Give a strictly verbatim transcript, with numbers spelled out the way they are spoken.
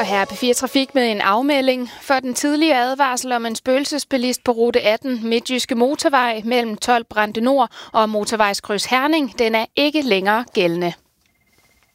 Og her er P fire Trafik med en afmelding for den tidlige advarsel om en spøgelsesbilist på rute atten Midtjyske Motorvej mellem tolv Brande Nord og Motorvejskryds Herning. Den er ikke længere gældende.